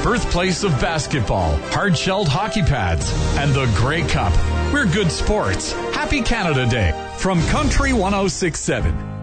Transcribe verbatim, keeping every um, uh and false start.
birthplace of basketball, hard-shelled hockey pads, and the Grey Cup. We're good sports. Happy Canada Day from Country one oh six point seven.